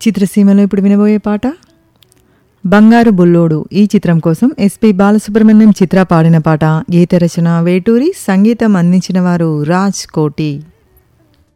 చిత్రసీమలో ఇప్పుడు వినబోయే పాట బంగారు బుల్లోడు. ఈ చిత్రం కోసం ఎస్పి బాలసుబ్రహ్మణ్యం చిత్ర పాడిన పాట. గీత రచన వేటూరి, సంగీతం అందించిన వారు రాజ్ కోటి.